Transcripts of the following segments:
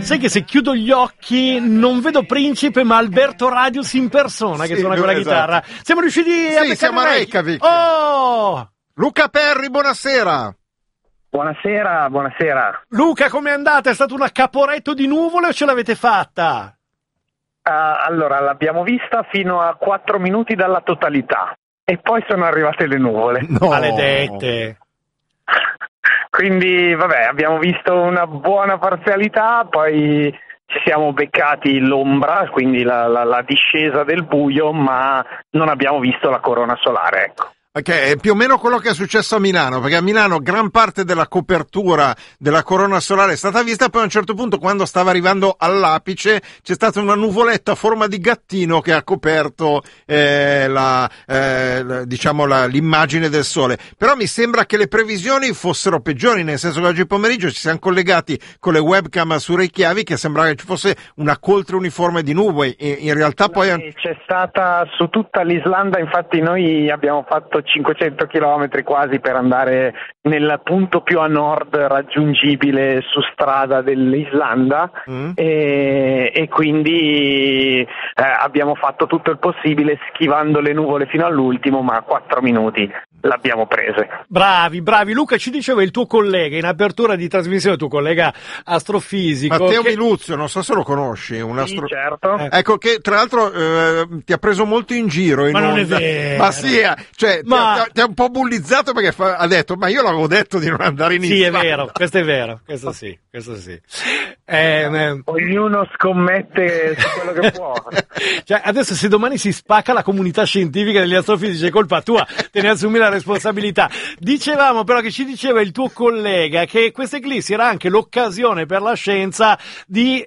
Sai che se chiudo gli occhi non vedo Principe ma Alberto Radius in persona che suona con la chitarra. Siamo riusciti a beccare siamo a Reykjavik. Oh! Luca Perri, buonasera. Buonasera. Luca, com'è andata? È stato un accaporetto di nuvole o ce l'avete fatta? Allora, l'abbiamo vista fino a 4 minuti dalla totalità e poi sono arrivate le nuvole. No. Maledette. Quindi, vabbè, abbiamo visto una buona parzialità, poi ci siamo beccati l'ombra, quindi la discesa del buio, ma non abbiamo visto la corona solare, ecco. Ok, è più o meno quello che è successo a Milano, perché a Milano gran parte della copertura della corona solare è stata vista, poi a un certo punto, quando stava arrivando all'apice, c'è stata una nuvoletta a forma di gattino che ha coperto l'immagine del sole. Però mi sembra che le previsioni fossero peggiori, nel senso che oggi pomeriggio ci siamo collegati con le webcam su Reykjavik che sembrava che ci fosse una coltre uniforme di nuvole, e in realtà poi c'è stata su tutta l'Islanda. Infatti noi abbiamo fatto 500 chilometri quasi per andare nel punto più a nord raggiungibile su strada dell'Islanda e quindi abbiamo fatto tutto il possibile schivando le nuvole fino all'ultimo, ma a 4 minuti l'abbiamo prese. Bravi. Luca, ci diceva il tuo collega in apertura di trasmissione, il tuo collega astrofisico Matteo Miluzio, non so se lo conosci, Sì, certo. Ecco, che tra l'altro ti ha preso molto in giro Ma non è onda. vero. Ma sì, cioè ti ha un po' bullizzato perché ha detto ma io l'avevo detto di non andare in Islanda. Sì, è vero, questo è vero, questo sì. Ognuno scommette su quello che può. Cioè, adesso se domani si spacca la comunità scientifica degli astrofisici è colpa tua, te ne assumi la responsabilità. Dicevamo però che ci diceva il tuo collega che questa eclissi era anche l'occasione per la scienza di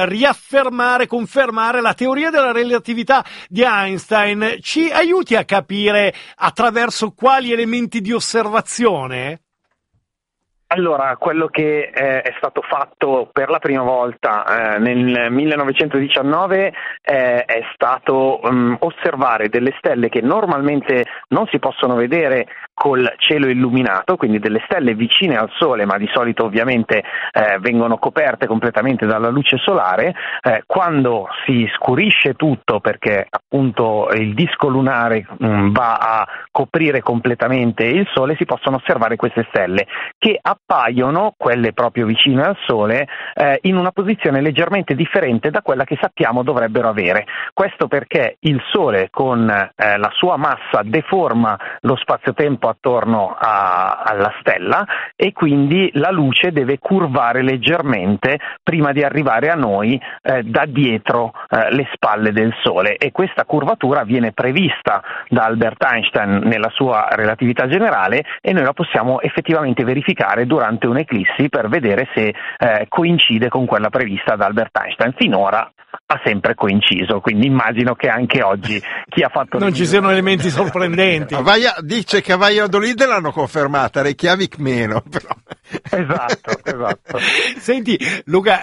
confermare la teoria della relatività di Einstein. Ci aiuti a capire attraverso quali elementi di osservazione? Allora, quello che è stato fatto per la prima volta nel 1919 è stato osservare delle stelle che normalmente non si possono vedere col cielo illuminato, quindi delle stelle vicine al Sole, ma di solito ovviamente vengono coperte completamente dalla luce solare. Quando si scurisce tutto, perché appunto il disco lunare va a coprire completamente il Sole, si possono osservare queste stelle che appaiono, quelle proprio vicine al Sole, in una posizione leggermente differente da quella che sappiamo dovrebbero avere. Questo perché il Sole con la sua massa deforma lo spazio-tempo attorno alla stella e quindi la luce deve curvare leggermente prima di arrivare a noi da dietro le spalle del Sole, e questa curvatura viene prevista da Albert Einstein nella sua relatività generale e noi la possiamo effettivamente verificare durante un'eclissi per vedere se coincide con quella prevista da Albert Einstein. Finora ha sempre coinciso, quindi immagino che anche oggi chi ha fatto non ci siano elementi sorprendenti. Dice che a Valladolid l'hanno confermata, Reykjavik meno, però. Esatto. Senti Luca,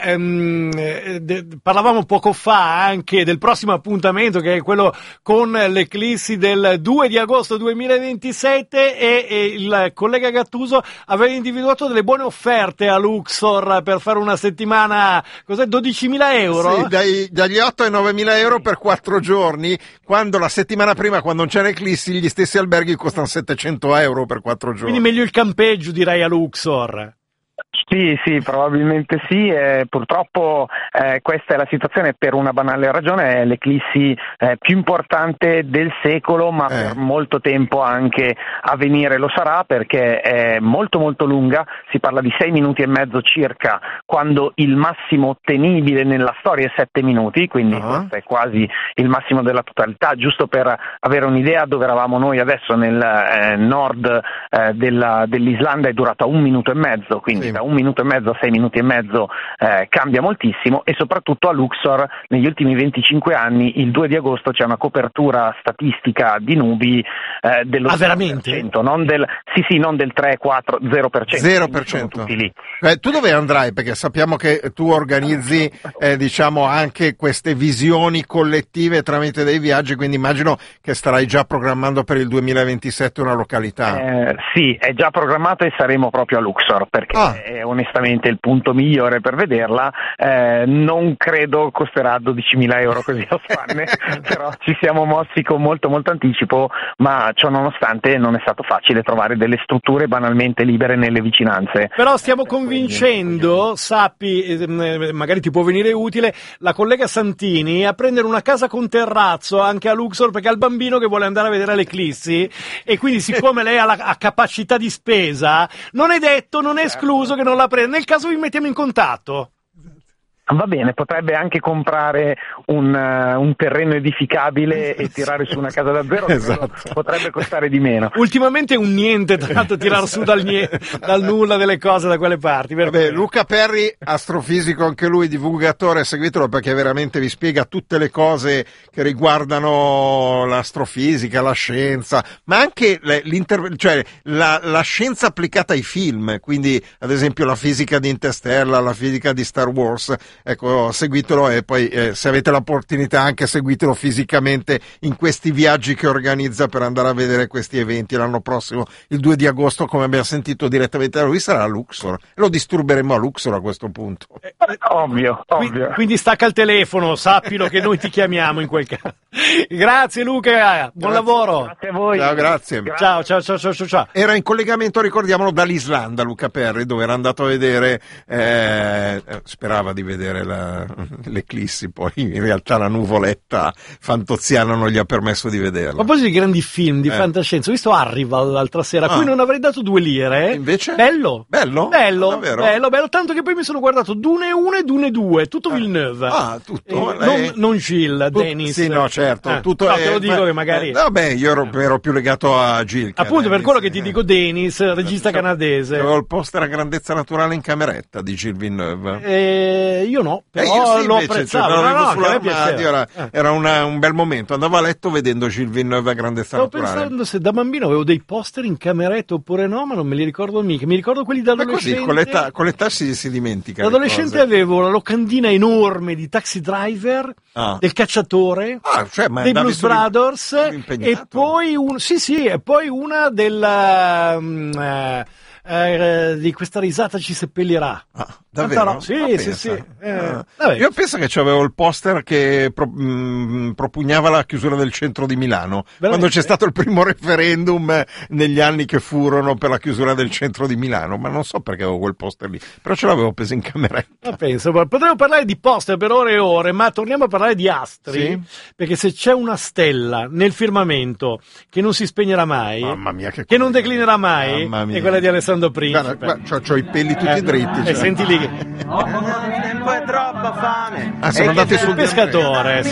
parlavamo poco fa anche del prossimo appuntamento, che è quello con l'eclissi del 2 di agosto 2027 e il collega Gattuso aveva individuato delle buone offerte a Luxor per fare una settimana, cos'è, 12.000 euro? Sì, dagli 8 ai 9.000 euro per 4 giorni, quando la settimana prima, quando non c'è l'eclissi, gli stessi alberghi costano 700 euro per 4 giorni. Quindi meglio il campeggio, direi, a Luxor. Sì, probabilmente sì. Purtroppo questa è la situazione per una banale ragione: è l'eclissi più importante del secolo, ma per molto tempo anche a venire lo sarà, perché è molto molto lunga. Si parla di 6 minuti e mezzo circa, quando il massimo ottenibile nella storia è 7 minuti, quindi questo è quasi il massimo della totalità. Giusto per avere un'idea, dove eravamo noi adesso nel nord dell'Islanda è durata 1 minuto e mezzo, quindi da 1 minuto e mezzo a 6 minuti e mezzo cambia moltissimo, e soprattutto a Luxor negli ultimi 25 anni il 2 di agosto c'è una copertura statistica di nubi dello 0%, veramente? non del 3, 4, 0%. 0%. Tutti lì. Tu dove andrai? Perché sappiamo che tu organizzi diciamo anche queste visioni collettive tramite dei viaggi, quindi immagino che starai già programmando per il 2027 una località. Sì, è già programmato e saremo proprio a Luxor, perché è onestamente il punto migliore per vederla. Non credo costerà 12.000 euro così a spanne, però ci siamo mossi con molto anticipo, ma ciò nonostante non è stato facile trovare delle strutture banalmente libere nelle vicinanze. Però stiamo convincendo, sappi, magari ti può venire utile, la collega Santini a prendere una casa con terrazzo anche a Luxor, perché ha il bambino che vuole andare a vedere l'eclissi, e quindi siccome lei ha capacità di spesa, non è detto, non è escluso che non la prenda. Nel caso vi mettiamo in contatto. Va bene, potrebbe anche comprare un terreno edificabile e tirare su una casa da zero, Esatto. Potrebbe costare di meno. Ultimamente è un niente, tra l'altro, tirar su dal nulla delle cose da quelle parti. Vabbè, Luca Perri, astrofisico anche lui, divulgatore, seguitelo perché veramente vi spiega tutte le cose che riguardano l'astrofisica, la scienza, ma anche la scienza applicata ai film, quindi ad esempio la fisica di Interstellar, la fisica di Star Wars. Ecco, seguitelo e poi se avete l'opportunità anche seguitelo fisicamente in questi viaggi che organizza per andare a vedere questi eventi l'anno prossimo, il 2 di agosto, come abbiamo sentito direttamente da lui, sarà a Luxor. Lo disturberemo a Luxor a questo punto. Ovvio. Quindi stacca il telefono, sappilo che noi ti chiamiamo in quel caso. Grazie Luca, buon lavoro. Grazie a voi. Ciao, grazie. Ciao. Era in collegamento, ricordiamolo, dall'Islanda Luca Perri, dove era andato a vedere, sperava di vedere l'eclissi, poi in realtà la nuvoletta fantoziana non gli ha permesso di vederla. A proposito di grandi film di fantascienza, ho visto Arrival l'altra sera, a cui non avrei dato 2 lire. Invece? Bello, davvero? bello, tanto che poi mi sono guardato Dune 1 e Dune 2, tutto Villeneuve. Tutto. Non Gilles, Dennis. Sì, no, certo. Tutto no, te lo dico che magari... Vabbè, io ero più legato a Gilles. Appunto, per quello che ti dico Dennis, regista canadese. Avevo il poster a grandezza naturale in cameretta di Gilles Villeneuve. Io no, però io sì, lo invece, apprezzavo. l'avevo No, sull'armadio, era un bel momento. Andavo a letto vedendo Gilles Villeneuve a grandezza Stavo naturale. pensando se da bambino avevo dei poster in cameretta oppure no, ma non me li ricordo mica. Mi ricordo quelli da Ma così, adolescente. con l'età si dimentica. Da adolescente avevo la locandina enorme di Taxi Driver, del Cacciatore, ma dei andavi Blues Brothers, e poi una della di questa risata ci seppellirà. Davvero? Sì. Io penso che c'avevo il poster che propugnava la chiusura del centro di Milano, quando c'è stato il primo referendum negli anni che furono per la chiusura del centro di Milano, ma non so perché avevo quel poster lì, però ce l'avevo preso in cameretta. Potremmo parlare di poster per ore e ore, ma torniamo a parlare di astri, perché se c'è una stella nel firmamento che non si spegnerà mai, mamma mia, che non declinerà mai, è quella di Alessandro Principe. Guarda, c'ho i peli tutti dritti. E senti lì. Tempo è troppa fame. Sono andati sul pescatore,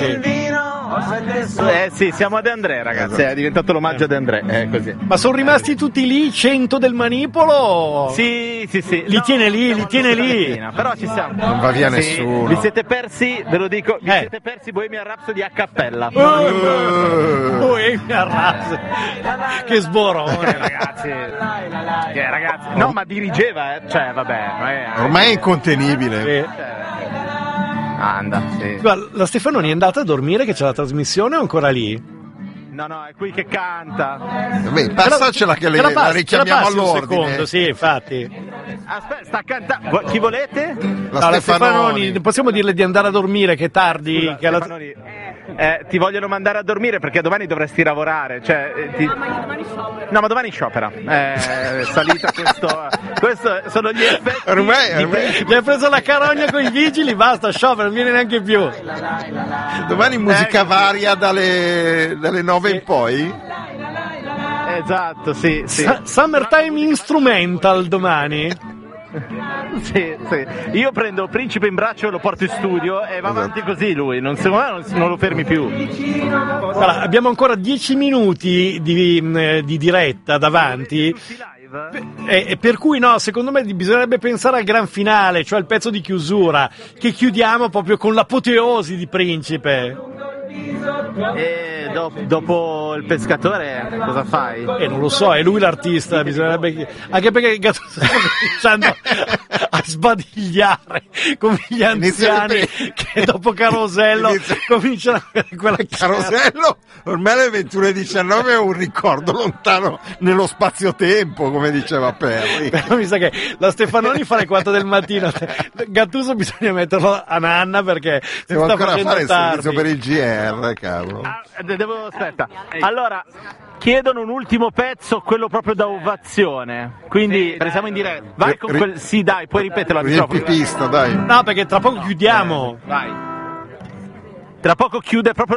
sì, siamo ad André, ragazzi. È diventato l'omaggio ad André, così. Ma sono rimasti tutti lì, 100 del manipolo? Sì. Li tiene lì. Però ci siamo. Non va via nessuno. Vi siete persi, ve lo dico, siete persi Bohemian Rhapsody a cappella. Bohemian Rhapsody. Che sborone, ragazzi. No, ma dirigeva, vabbè. Ormai è incontenibile. Anda, sì. Guarda, la Stefanoni è andata a dormire che c'è la trasmissione o ancora lì? No, è qui che canta. Passacela che la richiamiamo all'ordine. Secondo, sì, infatti. Aspetta, sta cantando. Chi volete? La Stefanoni. Possiamo dirle di andare a dormire, che è tardi. Scusa, Stefanoni, ti vogliono mandare a dormire perché domani dovresti lavorare. No, ma domani sciopera. Salita questo sono gli effetti. Ormai. Gli ha preso la carogna con i vigili, basta, sciopera, non viene neanche più. Domani musica varia dalle 9 in poi? Esatto, sì. Summertime Instrumental domani. Sì. Io prendo il principe in braccio e lo porto in studio e va avanti così lui, non lo fermi più. Allora, abbiamo ancora 10 minuti di diretta davanti. E per cui secondo me bisognerebbe pensare al gran finale, cioè il pezzo di chiusura, che chiudiamo proprio con l'apoteosi di Principe. dopo il pescatore cosa fai? Non lo so, è lui l'artista, bisognerebbe anche perché Gattuso sta cominciando a sbadigliare come gli anziani che dopo Carosello cominciano a avere quella Carosello ormai alle 21:19 è un ricordo lontano nello spazio-tempo, come diceva Perri. Però mi sa che la Stefanoni fa le 4 del mattino, Gattuso bisogna metterlo a nanna perché devo sta ancora facendo fare il tardi. servizio per il GR, cavolo. Aspetta. Allora, chiedono un ultimo pezzo, quello proprio da ovazione. Quindi siamo in diretta. Vai con quel. Sì, dai, puoi ripeterlo al microfono. Riempipista, dai. No, perché tra poco chiudiamo. Vai. Tra poco chiude proprio